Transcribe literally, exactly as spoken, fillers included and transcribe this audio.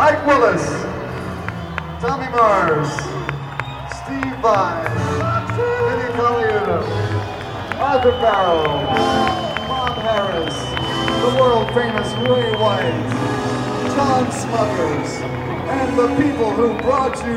Mike Willis, Tommy Mars, Steve Vai, Vinnie Colaiuta, Arthur Barrow, Bob Harris, the world famous Ray White, John Smuggers, and the people who brought you